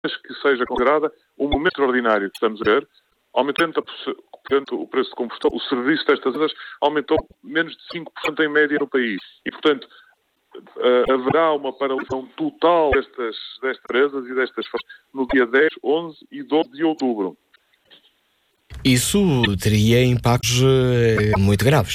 que seja considerada um momento extraordinário que estamos a ver, aumentou 30% o preço de combustível, o serviço destas empresas aumentou menos de 5% em média no país. E, portanto, haverá uma paralisação total destas empresas e destas famílias no dia 10, 11 e 12 de outubro. Isso teria impactos muito graves.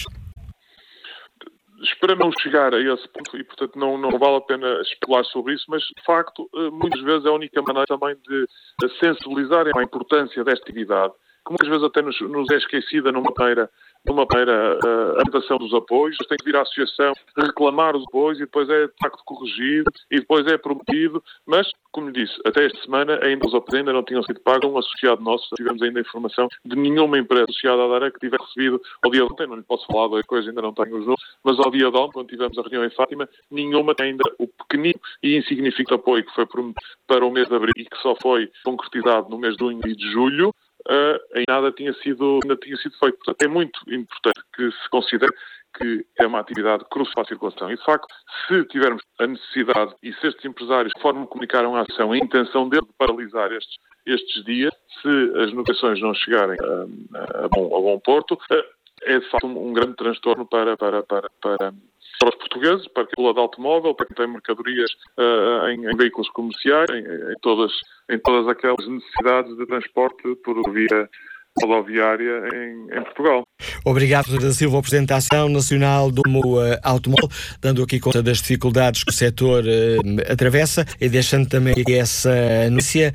Espero não chegar a esse ponto e, portanto, não vale a pena especular sobre isso, mas, de facto, muitas vezes é a única maneira também de sensibilizar a importância desta atividade, que muitas vezes até nos é esquecida numa primeira apresentação dos apoios. Tem que vir à associação reclamar os apoios e depois é, de facto, corrigido e depois é prometido, mas, como lhe disse, até esta semana ainda os apoios ainda não tinham sido pagos. Um associado nosso, tivemos ainda informação de nenhuma empresa associada à DAREC que tivesse recebido ao dia de ontem, não lhe posso falar da coisa, ainda não tenho os números, mas ao dia de ontem, quando tivemos a reunião em Fátima, nenhuma tem ainda o pequenino e insignificante apoio que foi prometido para o mês de abril e que só foi concretizado no mês de junho e de julho. Em nada tinha sido feito. Portanto, é muito importante que se considere que é uma atividade crucial para a circulação. E, de facto, se tivermos a necessidade e se estes empresários, conforme comunicaram a ação, a intenção de paralisar estes dias, se as negociações não chegarem a bom porto, é, de facto, um grande transtorno para os portugueses, para a circulação de automóvel, para quem tem mercadorias em veículos comerciais, em todas aquelas necessidades de transporte por via rodoviária em Portugal. Obrigado, Dr. Silva, o Presidente da Ação Nacional do Automóvel, dando aqui conta das dificuldades que o setor atravessa e deixando também essa notícia,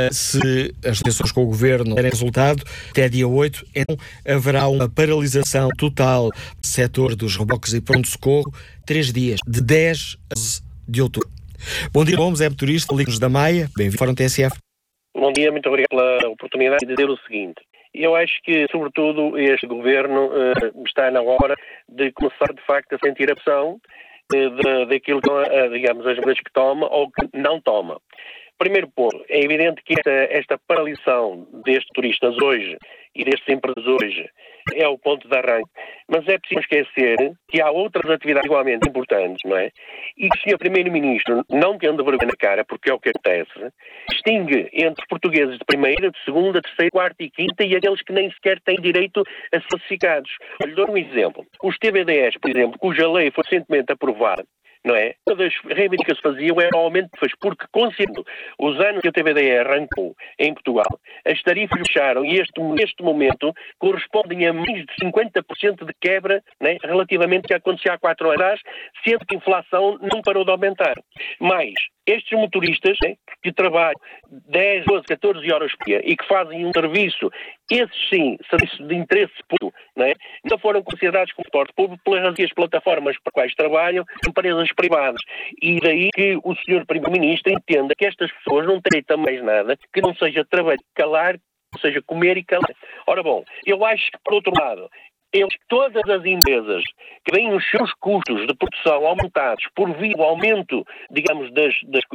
se as negociações com o Governo derem resultado, até dia 8, então haverá uma paralisação total do setor dos reboques e pronto-socorro, 3 dias, de 10 a 11 de outubro. Bom dia, Gomes, é motorista, Liga-nos da Maia, bem-vindo ao Fórum TSF. Bom dia, muito obrigado pela oportunidade de dizer o seguinte. Eu acho que, sobretudo, este Governo está na hora de começar, de facto, a sentir a pressão daquilo que, digamos, as medidas que toma ou que não toma. Primeiro ponto, é evidente que esta paralisação destes turistas hoje e destes empresas hoje é o ponto de arranque, mas é preciso esquecer que há outras atividades igualmente importantes, não é? E que o Sr. Primeiro-Ministro, não tendo vergonha na cara, porque é o que acontece, distingue entre os portugueses de primeira, de segunda, terceira, quarta e quinta e aqueles que nem sequer têm direito a ser classificados. Lhe dou um exemplo. Os TB10, por exemplo, cuja lei foi recentemente aprovada, não é? Uma das reivindicações que se faziam era o aumento de tarifas, porque, considerando os anos que a TVDE arrancou em Portugal, as tarifas fecharam e neste momento correspondem a mais de 50% de quebra, né, relativamente ao que acontecia há 4 anos atrás, sendo que a inflação não parou de aumentar. Mas estes motoristas, né, que trabalham 10, 12, 14 horas por dia e que fazem um serviço, esses sim, serviços de interesse público, né, não foram considerados como transporte público pelas plataformas para quais trabalham, empresas privadas. E daí que o Sr. Primeiro-Ministro entenda que estas pessoas não têm mais nada que não seja trabalhar, calar, ou seja, comer e calar. Ora bom, eu acho que, por outro lado, todas as empresas que têm os seus custos de produção aumentados por via do aumento, digamos, dos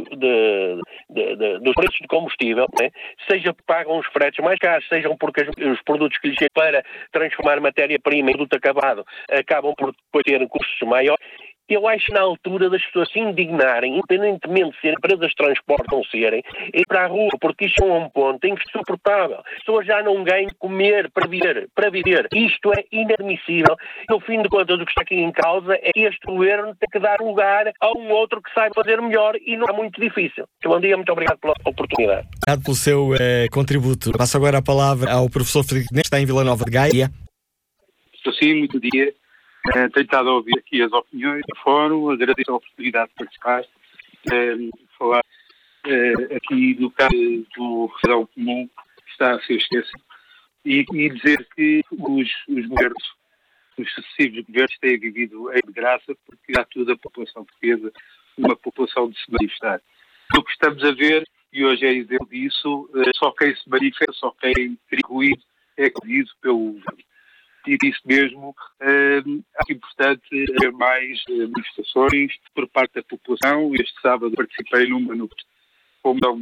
preços de combustível, né? Seja porque pagam os fretes mais caros, sejam porque os produtos que lhes chegam para transformar matéria-prima em produto acabado acabam por depois ter custos maiores. Eu acho na altura das pessoas se indignarem, independentemente de ser empresas de transporte ou não serem, ir para a rua, porque isto é um ponto insuportável. As pessoas já não ganham comer para viver. Isto é inadmissível. No fim de contas, o que está aqui em causa é que este governo tem que dar lugar a um outro que saiba fazer melhor e não é muito difícil. Bom dia, muito obrigado pela oportunidade. Obrigado pelo seu contributo. Passo agora a palavra ao professor Frederico Neves, que está em Vila Nova de Gaia. Estou sim, muito dia. Tenho estado a ouvir aqui as opiniões do fórum, agradeço a oportunidade de participar, falar aqui no caso do cidadão comum que está a ser esquecido e dizer que os governos, os sucessivos governos têm vivido em graça porque há toda a população portuguesa uma população de se manifestar. O que estamos a ver, e hoje é exemplo disso, só quem se manifesta, só quem cria ruído é acolhido pelo governo. E disso mesmo, é importante haver mais manifestações por parte da população. Este sábado participei numa como